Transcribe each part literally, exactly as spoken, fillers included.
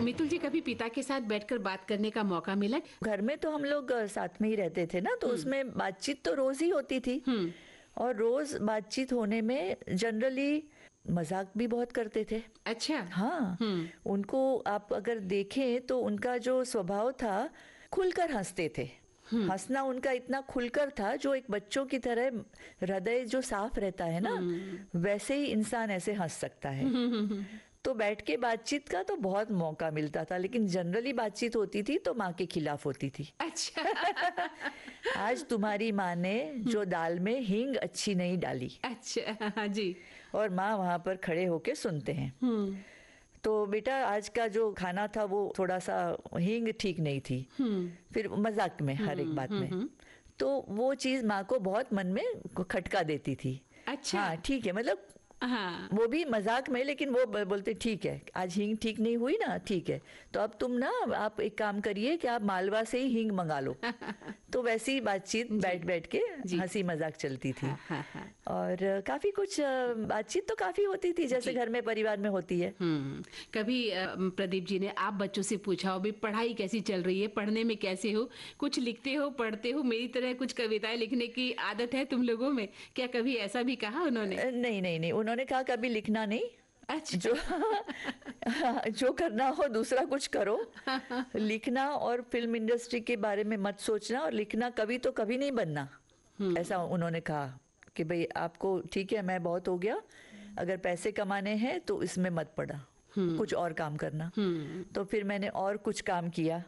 मितुल जी, कभी पिता के साथ बैठकर बात करने का मौका मिला? घर में तो हम लोग साथ में ही रहते थे ना, तो उसमें बातचीत तो रोज ही होती थी। और रोज बातचीत होने में जनरली मजाक भी बहुत करते थे। अच्छा। हाँ, उनको आप अगर देखें तो उनका जो स्वभाव था, खुलकर हंसते थे। हंसना उनका इतना खुलकर था, जो एक बच्चों की तरह हृदय जो साफ रहता है ना, वैसे ही इंसान ऐसे हंस सकता है। तो बैठ के बातचीत का तो बहुत मौका मिलता था, लेकिन जनरली बातचीत होती थी तो माँ के खिलाफ होती थी। अच्छा। आज तुम्हारी माँ ने जो दाल में हींग अच्छी नहीं डाली। अच्छा जी। और माँ वहां पर खड़े होके सुनते हैं, तो बेटा आज का जो खाना था वो थोड़ा सा हींग ठीक नहीं थी। फिर मजाक में हर एक बात में, तो वो चीज माँ को बहुत मन में खटका देती थी। अच्छा। हाँ ठीक है, मतलब हाँ। वो भी मजाक में, लेकिन वो बोलते ठीक है आज हींग ठीक नहीं हुई ना, ठीक है तो अब तुम ना आप एक काम करिए कि आप मालवा से ही हींग मंगा लो। तो वैसी बातचीत बैठ बैठ के हंसी मजाक चलती थी। हाँ, हाँ, हाँ। और काफी कुछ बातचीत तो काफी होती थी, जैसे घर में परिवार में होती है। कभी प्रदीप जी ने आप बच्चों से पूछा हो, भी पढ़ाई कैसी चल रही है, पढ़ने में कैसे हो, कुछ लिखते हो, पढ़ते हो, मेरी तरह कुछ कविताएं लिखने की आदत है तुम लोगों में, क्या कभी ऐसा भी कहा उन्होंने? नहीं नहीं नहीं, उन्होंने कहा कभी लिखना नहीं। अच्छा। जो जो करना हो दूसरा कुछ करो, लिखना और फिल्म इंडस्ट्री के बारे में मत सोचना, और लिखना कभी तो कभी नहीं बनना, ऐसा उन्होंने कहा कि भाई आपको ठीक है, मैं बहुत हो गया, अगर पैसे कमाने हैं तो इसमें मत पड़ा, कुछ और काम करना। तो फिर मैंने और कुछ काम किया,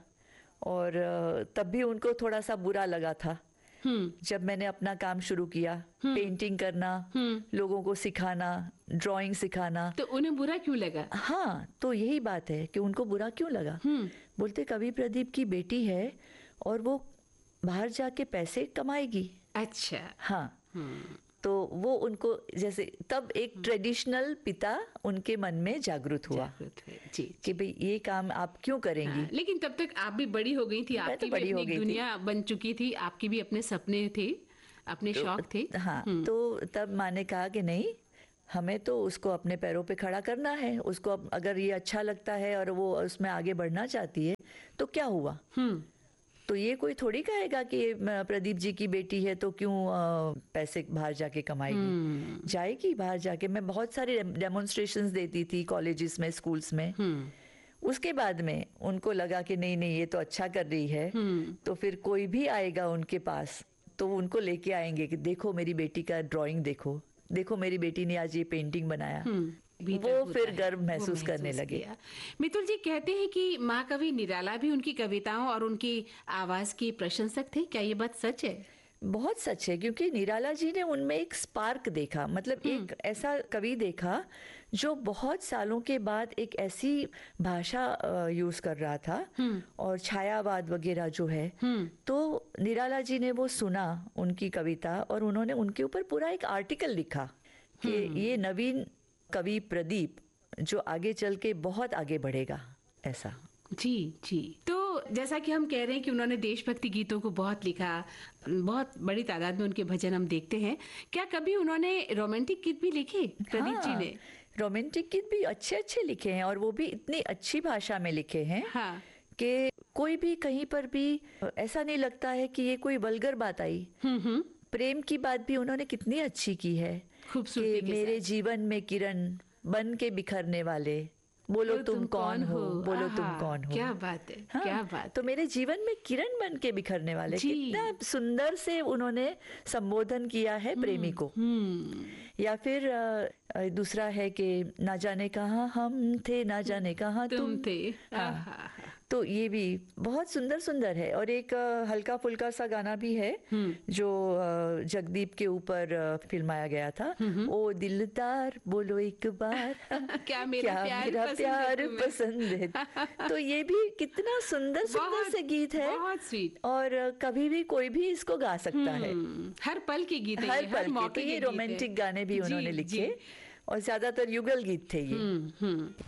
और तब भी उनको थोड़ा सा बुरा लगा था जब मैंने अपना काम शुरू किया, पेंटिंग करना, लोगों को सिखाना, ड्राइंग सिखाना। तो उन्हें बुरा क्यों लगा? हाँ, तो यही बात है कि उनको बुरा क्यों लगा। बोलते कवि प्रदीप की बेटी है और वो बाहर जाके पैसे कमाएगी। अच्छा। हाँ, तो वो उनको जैसे तब एक ट्रेडिशनल पिता उनके मन में जागृत हुआ, जागृत हुए। जी, जी। कि भाई ये काम आप क्यों करेंगी। हाँ, लेकिन तब तक आप भी बड़ी हो गई थी, आपकी तो भी अपनी दुनिया बन चुकी थी, आपकी भी अपने सपने थे, अपने तो, शौक थे। हाँ, तो तब माँ ने कहा कि नहीं, हमें तो उसको अपने पैरों पे खड़ा करना है, उसको अगर ये अच्छा लगता है और वो उसमें आगे बढ़ना चाहती है तो क्या हुआ। तो ये कोई थोड़ी कहेगा कि प्रदीप जी की बेटी है तो क्यों आ, पैसे बाहर जाके कमाएगी। जाएगी बाहर जाके। मैं बहुत सारी डेमोन्स्ट्रेशंस देती थी कॉलेजेस में, स्कूल्स में। उसके बाद में उनको लगा कि नहीं नहीं ये तो अच्छा कर रही है, तो फिर कोई भी आएगा उनके पास तो उनको लेके आएंगे कि देखो मेरी बेटी का ड्राइंग, देखो देखो मेरी बेटी ने आज ये पेंटिंग बनाया। वो फिर गर्व महसूस करने लगे। मितुल जी कहते हैं कि माँ कवि निराला भी उनकी कविताओं और उनकी आवाज की प्रशंसक थे, क्या ये बात सच है? बहुत सच है, क्योंकि निराला जी ने उनमें एक स्पार्क देखा, मतलब एक ऐसा कवि देखा जो बहुत सालों के बाद एक ऐसी भाषा यूज कर रहा था और छायावाद वगैरह जो है। तो निराला जी ने वो सुना उनकी कविता, और उन्होंने उनके ऊपर पूरा एक आर्टिकल लिखा कि ये नवीन कवि प्रदीप जो आगे चल के बहुत आगे बढ़ेगा, ऐसा। जी जी। तो जैसा कि हम कह रहे हैं कि उन्होंने देशभक्ति गीतों को बहुत लिखा, बहुत बड़ी तादाद में उनके भजन हम देखते हैं, क्या कभी उन्होंने रोमांटिक गीत भी लिखे प्रदीप जी ने? रोमांटिक गीत भी अच्छे अच्छे लिखे हैं, और वो भी इतनी अच्छी भाषा में लिखे हैं। हाँ। कि कोई भी कहीं पर भी ऐसा नहीं लगता है कि ये कोई वल्गर बात आई। प्रेम की बात भी उन्होंने कितनी अच्छी की है, खूबसूरती के मेरे जीवन में किरण बन के बिखरने वाले, बोलो तुम, तुम कौन हो, बोलो तुम कौन हो। क्या बात है। हाँ, क्या बात। तो मेरे जीवन में किरण बन के बिखरने वाले, कितना सुंदर से उन्होंने संबोधन किया है प्रेमी को। या फिर दूसरा है कि ना जाने कहाँ हम थे, ना जाने कहाँ तुम, तुम थे। हाँ, तो ये भी बहुत सुंदर सुंदर है। और एक हल्का फुल्का सा गाना भी है जो जगदीप के ऊपर फिल्माया गया था, ओ दिलदार बोलो एक बार क्या मेरा क्या प्यार, मेरा पसंद, प्यार है पसंद है। तो ये भी कितना सुंदर सुंदर से गीत है, बहुत स्वीट। और कभी भी कोई भी इसको गा सकता है, हर पल के गीत है, हर पल के। तो ये रोमांटिक गाने भी उन्होंने लिखे, और ज्यादातर युगल गीत थे ये।